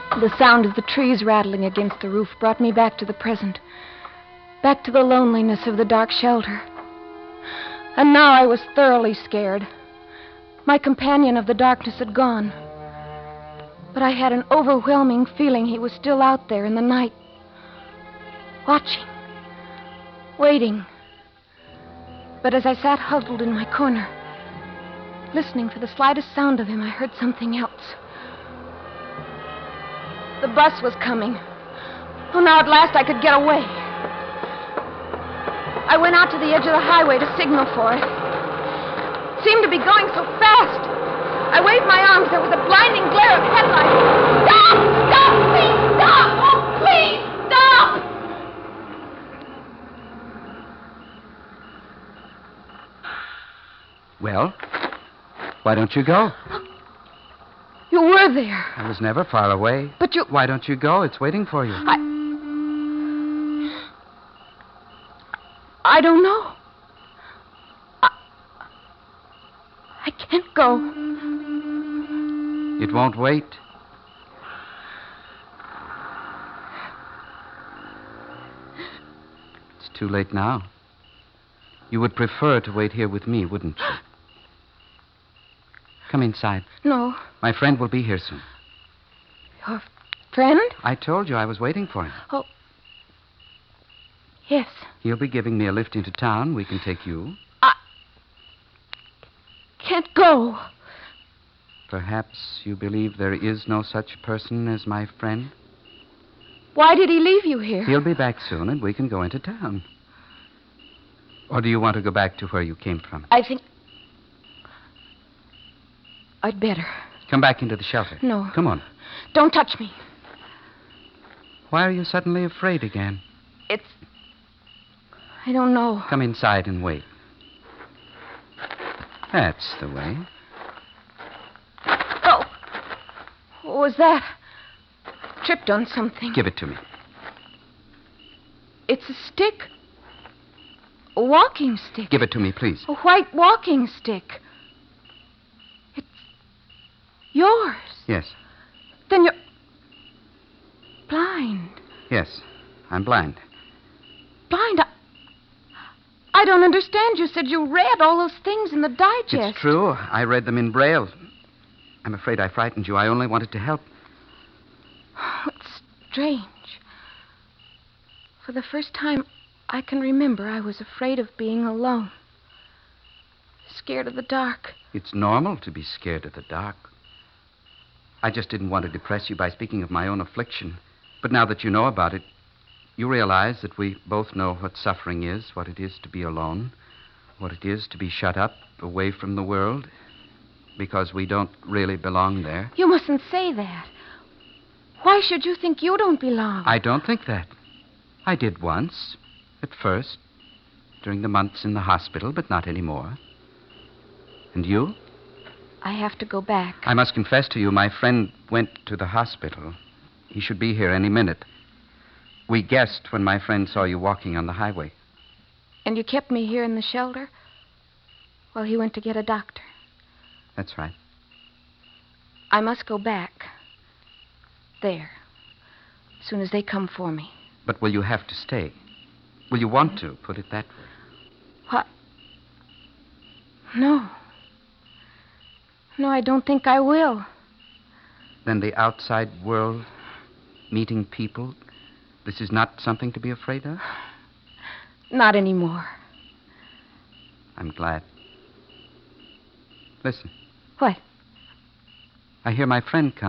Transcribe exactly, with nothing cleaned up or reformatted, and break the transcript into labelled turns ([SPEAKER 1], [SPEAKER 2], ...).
[SPEAKER 1] The sound of the trees rattling against the roof brought me back to the present, back to the loneliness of the dark shelter. And now I was thoroughly scared. My companion of the darkness had gone. But I had an overwhelming feeling he was still out there in the night, watching, waiting. But as I sat huddled in my corner, listening for the slightest sound of him, I heard something else. The bus was coming. Oh, now at last I could get away. I went out to the edge of the highway to signal for it. It seemed to be going so fast. I waved my arms. There was a blinding glare of headlights. Stop! Stop! Please stop! Oh, please stop!
[SPEAKER 2] Well, why don't you go?
[SPEAKER 1] You were there.
[SPEAKER 2] I was never far away.
[SPEAKER 1] But you...
[SPEAKER 2] Why don't you go? It's waiting for you.
[SPEAKER 1] I... I don't know. I... I can't go.
[SPEAKER 2] It won't wait. It's too late now. You would prefer to wait here with me, wouldn't you? Come inside.
[SPEAKER 1] No.
[SPEAKER 2] My friend will be here soon.
[SPEAKER 1] Your friend?
[SPEAKER 2] I told you I was waiting for him.
[SPEAKER 1] Oh. Yes.
[SPEAKER 2] He'll be giving me a lift into town. We can take you.
[SPEAKER 1] I can't go.
[SPEAKER 2] Perhaps you believe there is no such person as my friend?
[SPEAKER 1] Why did he leave you here?
[SPEAKER 2] He'll be back soon, and we can go into town. Or do you want to go back to where you came from?
[SPEAKER 1] I think... I'd better.
[SPEAKER 2] Come back into the shelter.
[SPEAKER 1] No.
[SPEAKER 2] Come on.
[SPEAKER 1] Don't touch me.
[SPEAKER 2] Why are you suddenly afraid again?
[SPEAKER 1] It's... I don't know.
[SPEAKER 2] Come inside and wait. That's the way.
[SPEAKER 1] Oh. What was that? I tripped on something.
[SPEAKER 2] Give it to me.
[SPEAKER 1] It's a stick. A walking stick.
[SPEAKER 2] Give it to me, please.
[SPEAKER 1] A white walking stick. It's yours.
[SPEAKER 2] Yes.
[SPEAKER 1] Then you're blind.
[SPEAKER 2] Yes, I'm blind.
[SPEAKER 1] Blind? I, I don't understand. You said you read all those things in the digest.
[SPEAKER 2] It's true. I read them in Braille. I'm afraid I frightened you. I only wanted to help.
[SPEAKER 1] Oh, it's strange. For the first time I can remember, I was afraid of being alone. Scared of the dark.
[SPEAKER 2] It's normal to be scared of the dark. I just didn't want to depress you by speaking of my own affliction. But now that you know about it, you realize that we both know what suffering is, what it is to be alone, what it is to be shut up, away from the world, because we don't really belong there.
[SPEAKER 1] You mustn't say that. Why should you think you don't belong?
[SPEAKER 2] I don't think that. I did once, at first, during the months in the hospital, but not anymore. And you?
[SPEAKER 1] I have to go back.
[SPEAKER 2] I must confess to you, my friend went to the hospital. He should be here any minute. We guessed when my friend saw you walking on the highway.
[SPEAKER 1] And you kept me here in the shelter while he went to get a doctor.
[SPEAKER 2] That's right.
[SPEAKER 1] I must go back. There. As soon as they come for me.
[SPEAKER 2] But will you have to stay? Will you want to, put it that way?
[SPEAKER 1] What? No. No, I don't think I will.
[SPEAKER 2] Then the outside world, meeting people, this is not something to be afraid of?
[SPEAKER 1] Not anymore.
[SPEAKER 2] I'm glad. Listen.
[SPEAKER 1] What?
[SPEAKER 2] I hear my friend come.